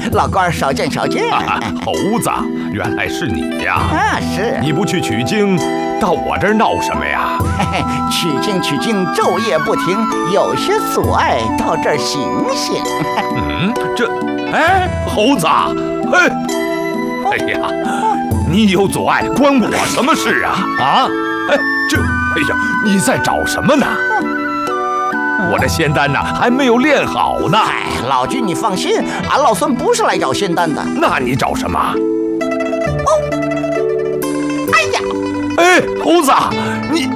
老官少见少见。 猴子，原来是你呀！ 是。 你不去取经，到我这儿闹什么呀？ 取经，昼夜不停，有些阻碍，到这儿醒醒。 猴子，哎呀，你有阻碍，关我什么事啊？你在找什么呢？我的仙丹呢，还没有练好呢。 老君你放心，俺老孙不是来找仙丹的。 那你找什么？ 哎呀！ 猴子，你，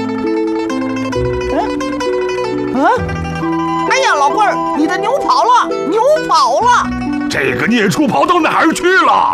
哎呀，老官儿，你的牛跑了！ 这个孽畜跑到哪儿去了？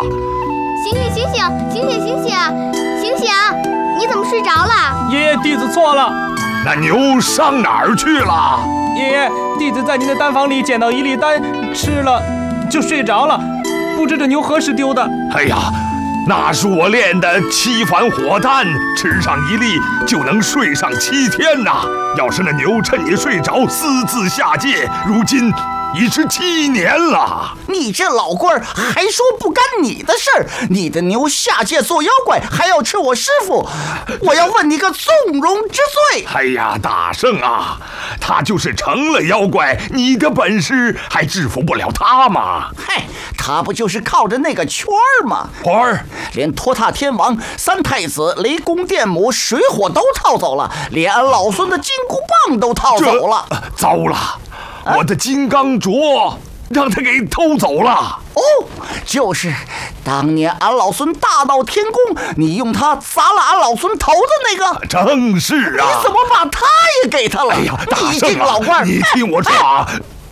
醒！你怎么睡着了？ 爷爷，弟子错了。 那牛上哪儿去了？ 爷爷，弟子在您的丹房里捡到一粒丹，吃了就睡着了，不知这牛何时丢的。 哎呀，那是我炼的7番火丹，吃上1粒就能睡上7天呐。要是那牛趁你睡着私自下界，如今已是7年了。 你这老官儿还说不干你的事儿？你的牛下界做妖怪，还要吃我师傅，我要问你个纵容之罪。 哎呀，大圣啊，他就是成了妖怪，你的本事还制服不了他吗？ 他不就是靠着那个圈儿吗？ 圈儿， 连托塔天王、3太子、雷公电母、水火都套走了，连俺老孙的金箍棒都套走了。 糟了！我的金刚镯让他给偷走了。 就是当年俺老孙大闹天宫，你用它砸了俺老孙头的那个。 正是啊！ 你怎么把他也给他了？ 哎呀，大圣啊， 老官， 你听我说啊！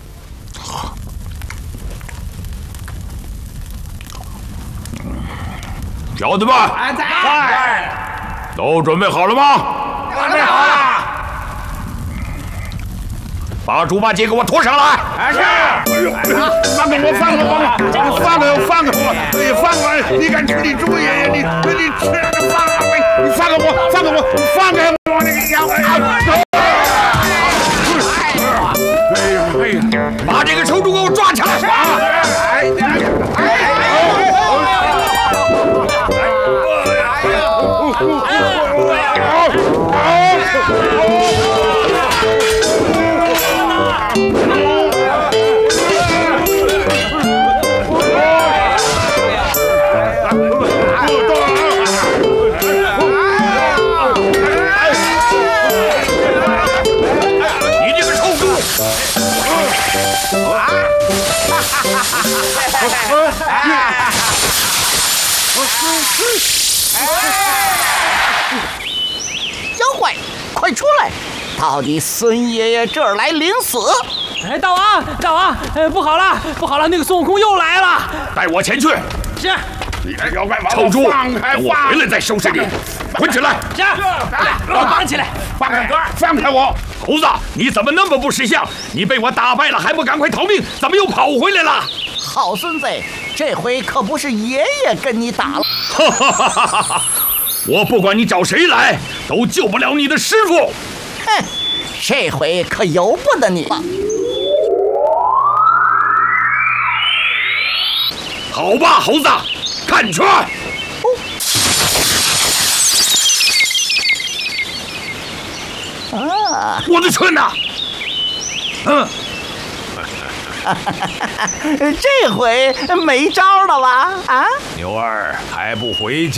小子们，在，都准备好了吗？ 准备好了。 把猪八戒给我拖上来！ 是。放开我！放开！你敢吃你猪爷爷？你吃！放开我！放开我！那个妖怪！ 把这个臭猪给我抓起来！ 妖怪，快出来！到你孙爷爷这儿来领死！ 大王，不好了，那个孙悟空又来了！ 带我前去。 是。 你这妖怪， 臭猪，等我回来再收拾你。滚起来！ 是。我绑起来。 放开我！ 猴子，你怎么那么不识相？你被我打败了，还不赶快逃命？怎么又跑回来了？ 好孙子，这回可不是爷爷跟你打了。 我不管你找谁来，都救不了你的师傅。 这回可由不得你了。 好吧，猴子，看拳！我的拳呢？ 这回没招了吧？ 牛儿还不回家？